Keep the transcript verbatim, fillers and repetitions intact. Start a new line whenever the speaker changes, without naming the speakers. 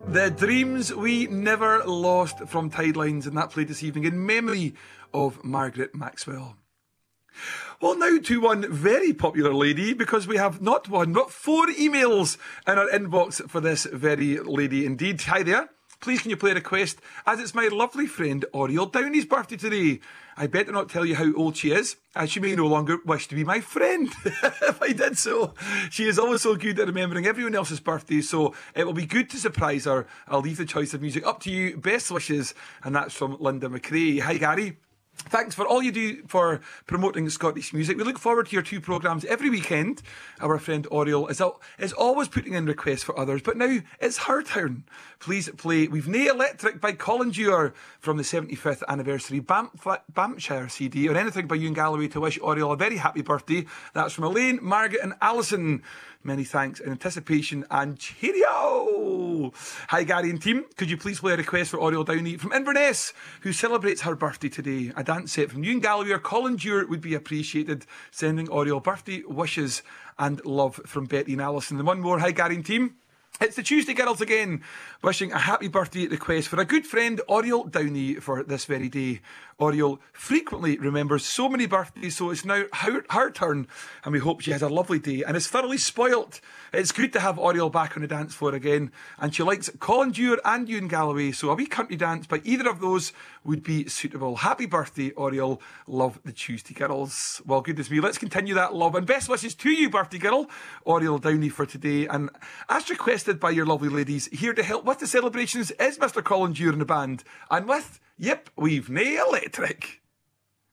The Dreams We Never Lost from Tidelines, and that played this evening in memory of Margaret Maxwell. Well, now to one very popular lady, because we have not one, but four emails in our inbox for this very lady indeed. Hi there. Please can you play a request, as it's my lovely friend Oriel Downey's birthday today. I better not tell you how old she is, as she may no longer wish to be my friend if I did so. She is always so good at remembering everyone else's birthday, so it will be good to surprise her. I'll leave the choice of music up to you. Best wishes, and that's from Linda McRae. Hi Gary. Thanks for all you do for promoting Scottish music. We look forward to your two programmes every weekend. Our friend Oriel is, is always putting in requests for others, but now it's her turn. Please play We've Nae Electric by Colin Dewar from the seventy-fifth anniversary Bamp- Bampshire C D, or anything by Ewan Galloway to wish Oriel a very happy birthday. That's from Elaine, Margaret and Alison. Many thanks in anticipation and cheerio! Hi Gary and team, could you please play a request for Oriel Downey from Inverness, who celebrates her birthday today? A dance set from Ewan Galloway or Colin Dewar would be appreciated. Sending Oriel birthday wishes and love from Betty and Alison. And one more, hi Gary and team. It's the Tuesday Girls again, wishing a happy birthday request for a good friend, Oriel Downey, for this very day. Oriel frequently remembers so many birthdays, so it's now her, her turn, and we hope she has a lovely day and is thoroughly spoilt. It's good to have Oriel back on the dance floor again, and she likes Colin Dewar and Ewan Galloway, so a wee country dance by either of those would be suitable. Happy birthday, Oriel. Love the Tuesday Girls. Well, goodness me, let's continue that love, and best wishes to you, birthday girl, Oriel Downey, for today. And as requested by your lovely ladies, here to help with the celebrations is Mister Colin Dewar and the band, and with, yep, We've Nae Electric.